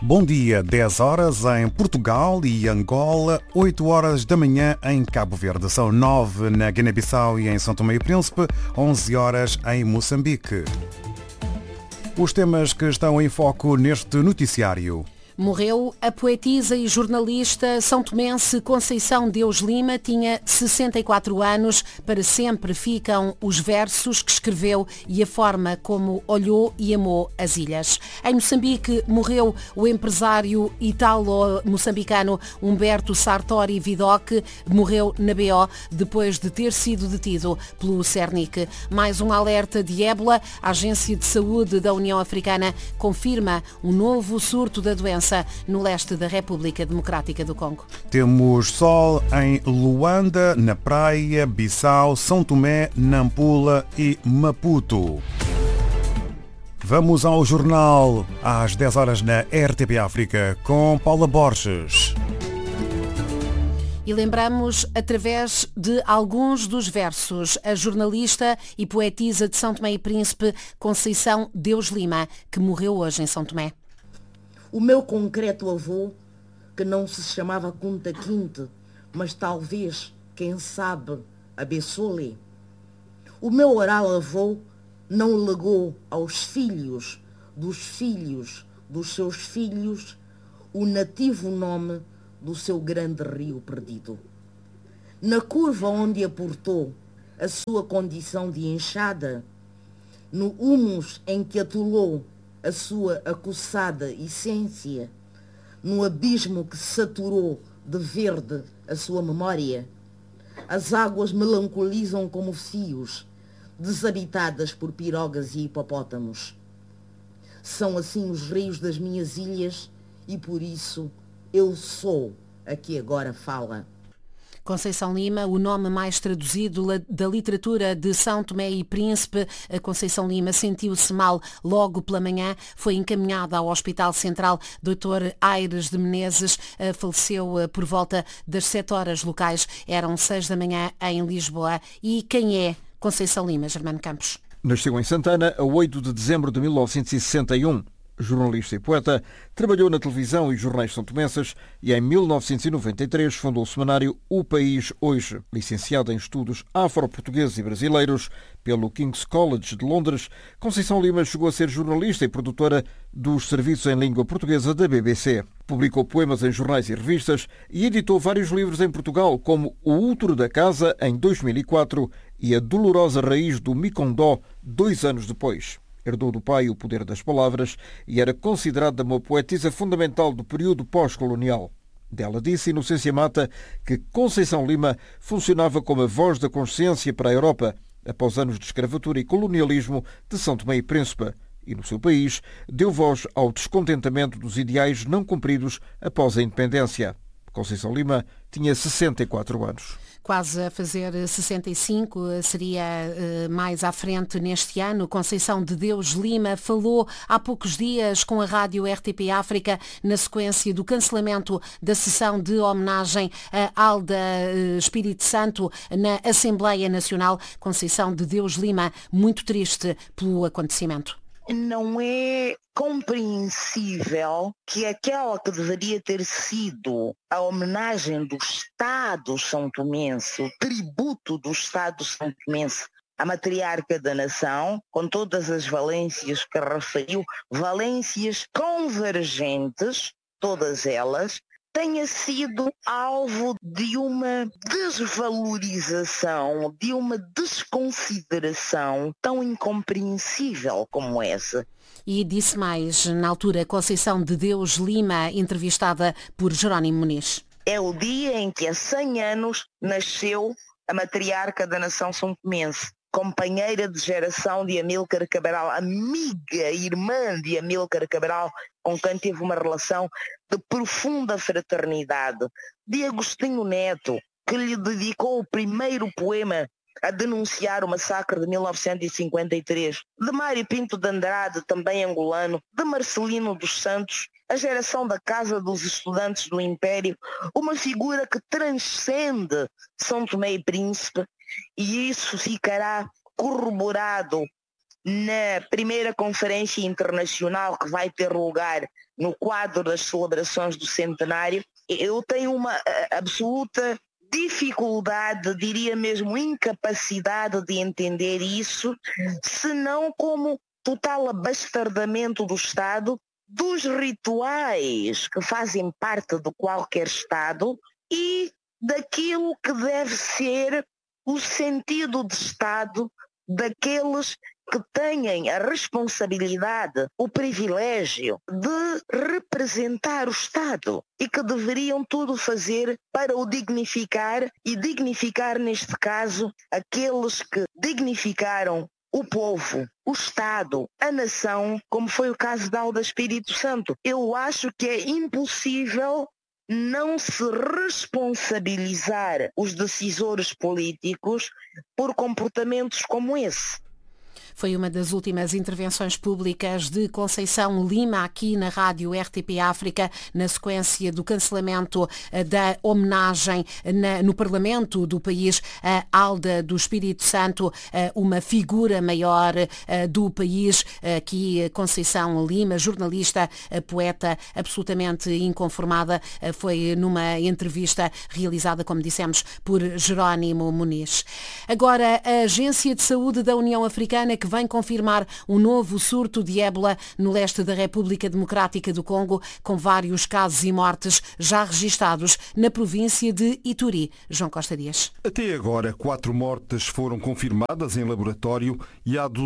Bom dia, 10 horas em Portugal e Angola, 8 horas da manhã em Cabo Verde. São 9 na Guiné-Bissau e em São Tomé e Príncipe, 11 horas em Moçambique. Os temas que estão em foco neste noticiário. Morreu a poetisa e jornalista são-tomense Conceição Deus Lima, tinha 64 anos. Para sempre ficam os versos que escreveu e a forma como olhou e amou as ilhas. Em Moçambique morreu o empresário italo-moçambicano Humberto Sartori Vidocq, morreu na BO depois de ter sido detido pelo Cernic. Mais um alerta de ébola. A Agência de Saúde da União Africana confirma um novo surto da doença no leste da República Democrática do Congo. Temos sol em Luanda, na Praia, Bissau, São Tomé, Nampula e Maputo. Vamos ao jornal às 10 horas na RTP África com Paula Borges. E lembramos, através de alguns dos versos, a jornalista e poetisa de São Tomé e Príncipe, Conceição Deus Lima, que morreu hoje em São Tomé. O meu concreto avô, que não se chamava Kunta Kinte, mas talvez, quem sabe, Abessole. O meu oral avô não legou aos filhos dos seus filhos o nativo nome do seu grande rio perdido. Na curva onde aportou a sua condição de enxada, no humus em que atolou a sua acossada essência, no abismo que saturou de verde a sua memória, as águas melancolizam como fios, desabitadas por pirogas e hipopótamos. São assim os rios das minhas ilhas e por isso eu sou a que agora fala. Conceição Lima, o nome mais traduzido da literatura de São Tomé e Príncipe. A Conceição Lima sentiu-se mal logo pela manhã, foi encaminhada ao Hospital Central Dr. Aires de Menezes, faleceu por volta das 7 horas locais, eram 6 da manhã em Lisboa. E quem é Conceição Lima, Germano Campos? Nasceu em Santana a 8 de dezembro de 1961. Jornalista e poeta, trabalhou na televisão e jornais são-tomenses e em 1993 fundou o semanário O País Hoje. Licenciada em estudos afro-portugueses e brasileiros pelo King's College de Londres, Conceição Lima chegou a ser jornalista e produtora dos serviços em língua portuguesa da BBC. Publicou poemas em jornais e revistas e editou vários livros em Portugal, como O Útero da Casa, em 2004, e A Dolorosa Raiz do Micondó, 2 anos depois. Herdou do pai o poder das palavras e era considerada uma poetisa fundamental do período pós-colonial. Dela disse Inocência Mata que Conceição Lima funcionava como a voz da consciência para a Europa após anos de escravatura e colonialismo de São Tomé e Príncipe e, no seu país, deu voz ao descontentamento dos ideais não cumpridos após a independência. Conceição Lima tinha 64 anos. Quase a fazer 65, seria mais à frente neste ano. Conceição de Deus Lima falou há poucos dias com a rádio RTP África na sequência do cancelamento da sessão de homenagem a Alda Espírito Santo na Assembleia Nacional. Conceição de Deus Lima, muito triste pelo acontecimento. Não é compreensível que aquela que deveria ter sido a homenagem do Estado são-tomense, o tributo do Estado são-tomense à matriarca da nação, com todas as valências que referiu, valências convergentes, todas elas, tenha sido alvo de uma desvalorização, de uma desconsideração tão incompreensível como essa. E disse mais, na altura, Conceição de Deus Lima, entrevistada por Jerónimo Muniz. É o dia em que há 100 anos nasceu a matriarca da nação são-tomense, companheira de geração de Amílcar Cabral, amiga, irmã de Amílcar Cabral, com quem teve uma relação de profunda fraternidade, de Agostinho Neto, que lhe dedicou o primeiro poema a denunciar o massacre de 1953, de Mário Pinto de Andrade, também angolano, de Marcelino dos Santos, a geração da Casa dos Estudantes do Império, uma figura que transcende São Tomé e Príncipe, e isso ficará corroborado na primeira conferência internacional que vai ter lugar no quadro das celebrações do centenário, eu tenho uma absoluta dificuldade, diria mesmo incapacidade de entender isso, senão como total abastardamento do Estado, dos rituais que fazem parte de qualquer Estado e daquilo que deve ser o sentido de Estado daqueles que têm a responsabilidade, o privilégio de representar o Estado e que deveriam tudo fazer para o dignificar e dignificar, neste caso, aqueles que dignificaram o povo, o Estado, a nação, como foi o caso da Alda Espírito Santo. Eu acho que é impossível não se responsabilizar os decisores políticos por comportamentos como esse. Foi uma das últimas intervenções públicas de Conceição Lima aqui na rádio RTP África, na sequência do cancelamento da homenagem no Parlamento do país a Alda do Espírito Santo, uma figura maior do país. Aqui Conceição Lima, jornalista, poeta, absolutamente inconformada, foi numa entrevista realizada, como dissemos, por Jerónimo Muniz. Agora, a Agência de Saúde da União Africana, que vem confirmar um novo surto de ébola no leste da República Democrática do Congo, com vários casos e mortes já registados na província de Ituri. João Costa Dias. Até agora, 4 mortes foram confirmadas em laboratório e há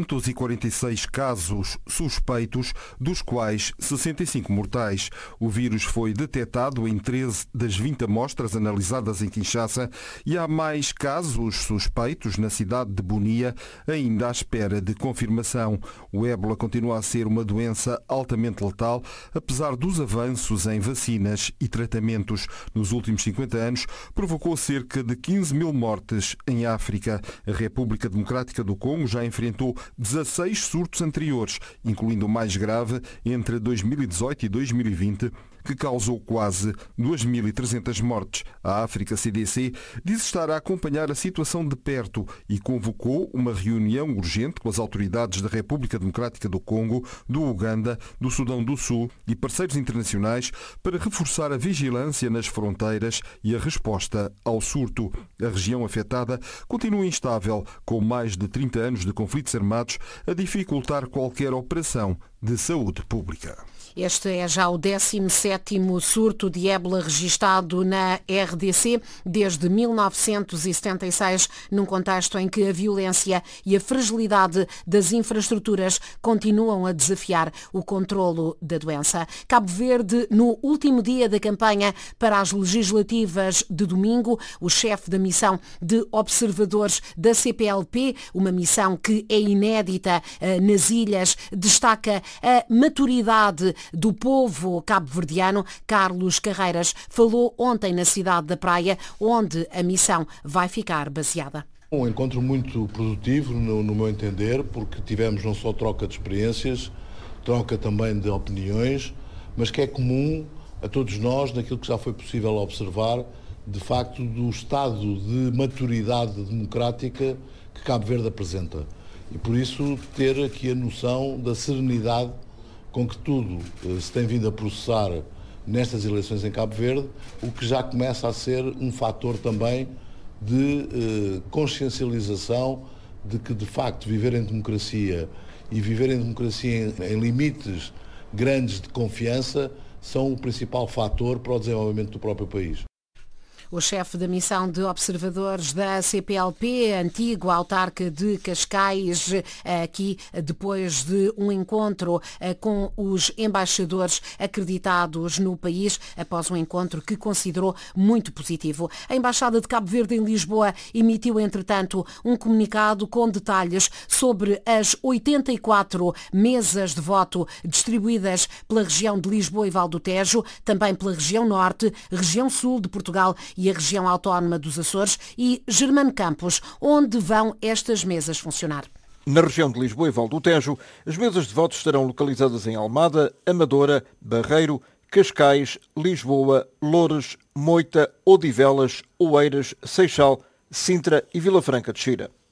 246 casos suspeitos, dos quais 65 mortais. O vírus foi detectado em 13 das 20 amostras analisadas em Kinshasa e há mais casos suspeitos na cidade de Bunia, ainda à espera de confirmação. O ébola continua a ser uma doença altamente letal, apesar dos avanços em vacinas e tratamentos. Nos últimos 50 anos, provocou cerca de 15 mil mortes em África. A República Democrática do Congo já enfrentou 16 surtos anteriores, incluindo o mais grave entre 2018 e 2020, que causou quase 2.300 mortes. A África CDC diz estar a acompanhar a situação de perto e convocou uma reunião urgente com as autoridades da República Democrática do Congo, do Uganda, do Sudão do Sul e parceiros internacionais para reforçar a vigilância nas fronteiras e a resposta ao surto. A região afetada continua instável, com mais de 30 anos de conflitos armados a dificultar qualquer operação de saúde pública. Este é já o 17º surto de ébola registado na RDC desde 1976, num contexto em que a violência e a fragilidade das infraestruturas continuam a desafiar o controlo da doença. Cabo Verde, no último dia da campanha para as legislativas de domingo, o chefe da missão de observadores da CPLP, uma missão que é inédita nas ilhas, destaca a maturidade do povo cabo-verdiano. Carlos Carreiras falou ontem na cidade da Praia, onde a missão vai ficar baseada. Um encontro muito produtivo, no meu entender, porque tivemos não só troca de experiências, troca também de opiniões, mas que é comum a todos nós, naquilo que já foi possível observar, de facto, do estado de maturidade democrática que Cabo Verde apresenta. E por isso ter aqui a noção da serenidade com que tudo se tem vindo a processar nestas eleições em Cabo Verde, o que já começa a ser um fator também de consciencialização de que, de facto, viver em democracia e viver em democracia em limites grandes de confiança são o principal fator para o desenvolvimento do próprio país. O chefe da missão de observadores da CPLP, antigo autarca de Cascais, aqui depois de um encontro com os embaixadores acreditados no país, após um encontro que considerou muito positivo. A Embaixada de Cabo Verde em Lisboa emitiu, entretanto, um comunicado com detalhes sobre as 84 mesas de voto distribuídas pela região de Lisboa e Val do Tejo, também pela região Norte, região Sul de Portugal e a região autónoma dos Açores e Germano Campos, onde vão estas mesas funcionar. Na região de Lisboa e Val do Tejo, as mesas de votos estarão localizadas em Almada, Amadora, Barreiro, Cascais, Lisboa, Loures, Moita, Odivelas, Oeiras, Seixal, Sintra e Vila Franca de Xira.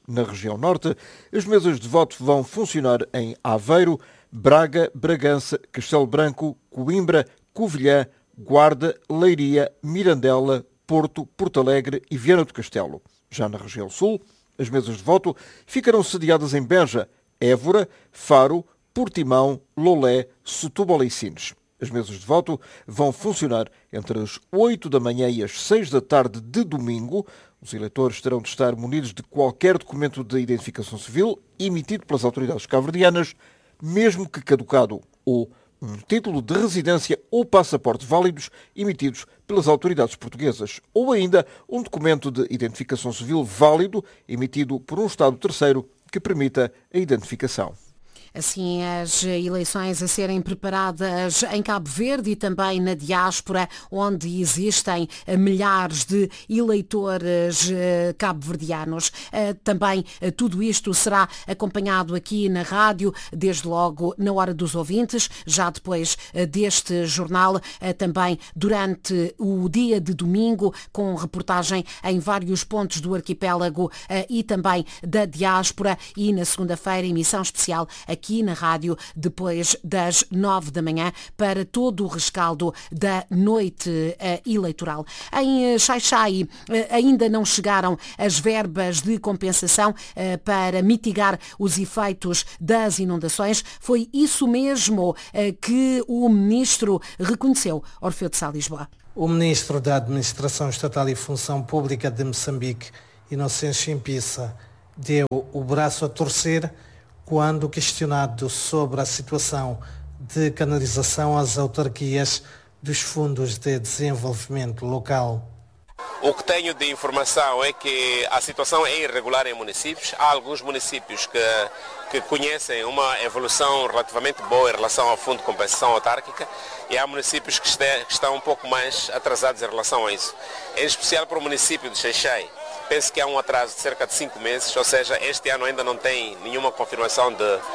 Na região norte, as mesas de voto vão funcionar em Aveiro, Braga, Bragança, Castelo Branco, Coimbra, Covilhã, Guarda, Leiria, Mirandela, Porto, Porto Alegre e Viana do Castelo. Já na região sul, as mesas de voto ficarão sediadas em Beja, Évora, Faro, Portimão, Lolé, Setúbal e Sines. As mesas de voto vão funcionar entre as 8 da manhã e as 6 da tarde de domingo. Os eleitores terão de estar munidos de qualquer documento de identificação civil emitido pelas autoridades cabo-verdianas, mesmo que caducado, ou um título de residência ou passaporte válidos emitidos pelas autoridades portuguesas, ou ainda um documento de identificação civil válido emitido por um Estado terceiro que permita a identificação. Assim, as eleições a serem preparadas em Cabo Verde e também na diáspora, onde existem milhares de eleitores cabo-verdianos. Também tudo isto será acompanhado aqui na rádio, desde logo na Hora dos Ouvintes, já depois deste jornal, também durante o dia de domingo, com reportagem em vários pontos do arquipélago e também da diáspora, e na segunda-feira, emissão especial aqui na rádio, depois das 9 da manhã, para todo o rescaldo da noite eleitoral. Em Xai-Xai ainda não chegaram as verbas de compensação para mitigar os efeitos das inundações. Foi isso mesmo que o ministro reconheceu. Orfeu de Sá, Lisboa. O ministro da Administração Estatal e Função Pública de Moçambique, Inocêncio Impissa, deu o braço a torcer quando questionado sobre a situação de canalização às autarquias dos fundos de desenvolvimento local. O que tenho de informação é que a situação é irregular em municípios. Há alguns municípios que conhecem uma evolução relativamente boa em relação ao Fundo de Compensação Autárquica e há municípios que estão um pouco mais atrasados em relação a isso. Em especial para o município de Xai-Xai. Penso que há um atraso de cerca de 5 meses, ou seja, este ano ainda não tem nenhuma confirmação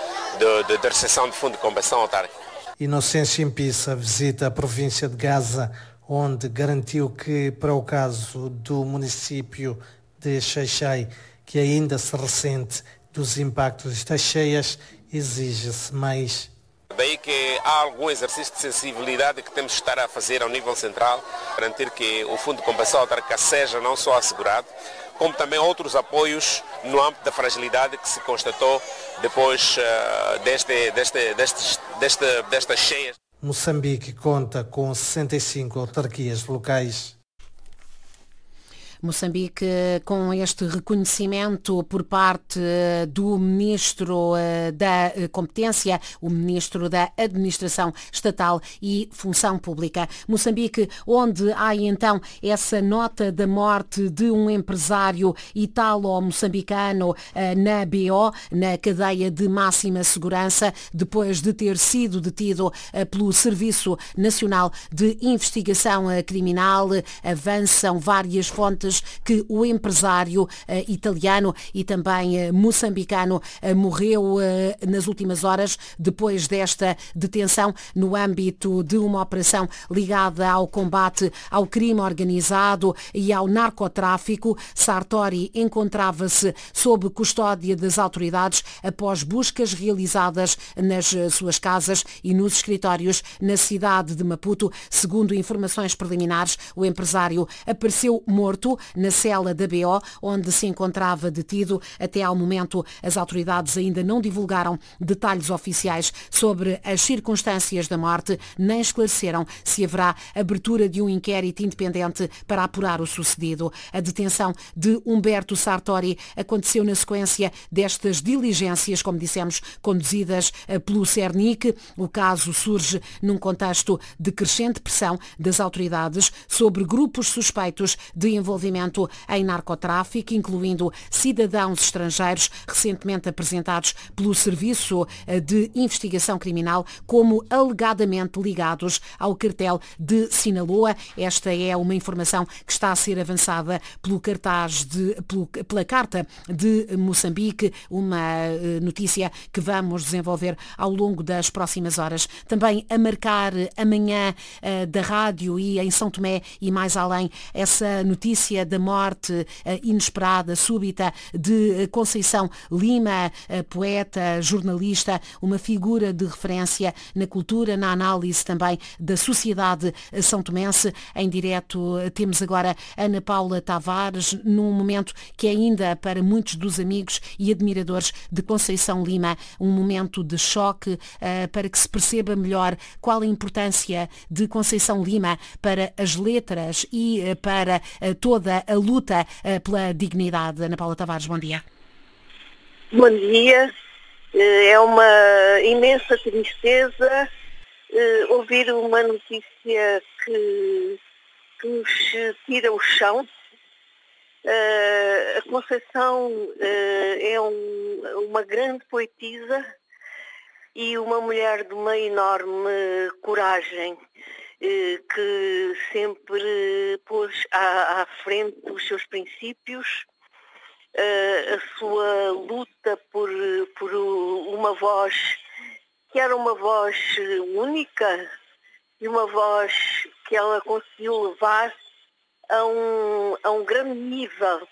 de recepção de fundo de compensação autárquica. Inocêncio Impissa visita a província de Gaza, onde garantiu que, para o caso do município de Xai-Xai, que ainda se ressente dos impactos das cheias, exige-se mais. Daí que há algum exercício de sensibilidade que temos de estar a fazer ao nível central, garantir que o Fundo de Compensação Autárquica seja não só assegurado, como também outros apoios no âmbito da fragilidade que se constatou depois destas cheias. Moçambique conta com 65 autarquias locais. Moçambique, com este reconhecimento por parte do Ministro da Competência, o Ministro da Administração Estatal e Função Pública. Moçambique, onde há então essa nota da morte de um empresário italo-moçambicano na BO, na cadeia de máxima segurança, depois de ter sido detido pelo Serviço Nacional de Investigação Criminal. Avançam várias fontes que o empresário italiano e também moçambicano morreu nas últimas horas depois desta detenção no âmbito de uma operação ligada ao combate ao crime organizado e ao narcotráfico. Sartori encontrava-se sob custódia das autoridades após buscas realizadas nas suas casas e nos escritórios na cidade de Maputo. Segundo informações preliminares, o empresário apareceu morto na cela da BO, onde se encontrava detido. Até ao momento, as autoridades ainda não divulgaram detalhes oficiais sobre as circunstâncias da morte, nem esclareceram se haverá abertura de um inquérito independente para apurar o sucedido. A detenção de Humberto Sartori aconteceu na sequência destas diligências, como dissemos, conduzidas pelo Cernic. O caso surge num contexto de crescente pressão das autoridades sobre grupos suspeitos de envolvimento em narcotráfico, incluindo cidadãos estrangeiros recentemente apresentados pelo Serviço de Investigação Criminal como alegadamente ligados ao cartel de Sinaloa. Esta é uma informação que está a ser avançada pela Carta de Moçambique, uma notícia que vamos desenvolver ao longo das próximas horas. Também a marcar amanhã da rádio e em São Tomé e mais além essa notícia notícia da morte inesperada, súbita, de Conceição Lima, poeta, jornalista, uma figura de referência na cultura, na análise também da sociedade são-tomense. Em direto temos agora Ana Paula Tavares, num momento que é ainda para muitos dos amigos e admiradores de Conceição Lima, um momento de choque, para que se perceba melhor qual a importância de Conceição Lima para as letras e para toda a luta pela dignidade. Ana Paula Tavares, bom dia. Bom dia. É uma imensa tristeza ouvir uma notícia que nos tira o chão. A Conceição é uma grande poetisa e uma mulher de uma enorme coragem, que sempre pôs à frente os seus princípios, a sua luta por uma voz que era uma voz única e uma voz que ela conseguiu levar a um grande nível.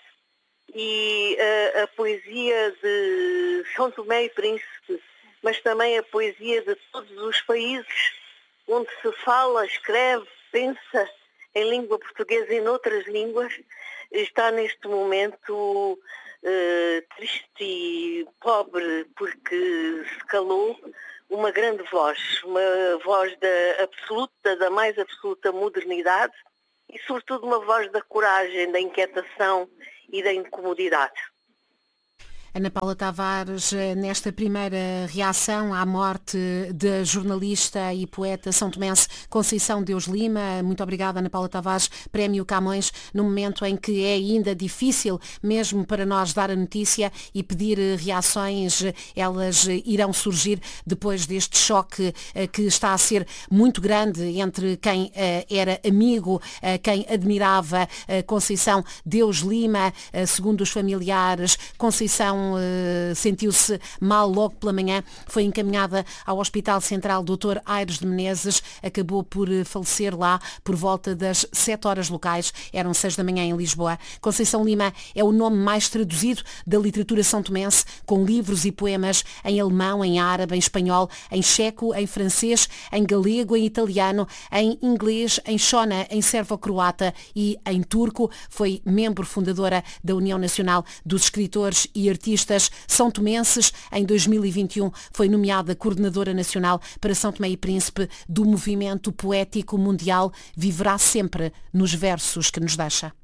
E a poesia de São Tomé e Príncipe, mas também a poesia de todos os países onde se fala, escreve, pensa em língua portuguesa e noutras línguas, está neste momento triste e pobre, porque se calou uma grande voz, uma voz da mais absoluta modernidade e, sobretudo, uma voz da coragem, da inquietação e da incomodidade. Ana Paula Tavares, nesta primeira reação à morte da jornalista e poeta são-tomense Conceição Deus Lima, muito obrigada, Ana Paula Tavares, Prémio Camões, no momento em que é ainda difícil mesmo para nós dar a notícia e pedir reações, elas irão surgir depois deste choque que está a ser muito grande entre quem era amigo, quem admirava Conceição Deus Lima, segundo os familiares. Conceição sentiu-se mal logo pela manhã, foi encaminhada ao Hospital Central Dr. Aires de Menezes, acabou por falecer lá por volta das 7 horas locais, eram 6 da manhã em Lisboa. Conceição Lima é o nome mais traduzido da literatura são-tomense, com livros e poemas em alemão, em árabe, em espanhol, em checo, em francês, em galego, em italiano, em inglês, em xona, em servo-croata e em turco. Foi membro fundadora da União Nacional dos Escritores e Artistas São-Tomenses. Em 2021 foi nomeada coordenadora nacional para São Tomé e Príncipe do movimento poético mundial. Viverá sempre nos versos que nos deixa.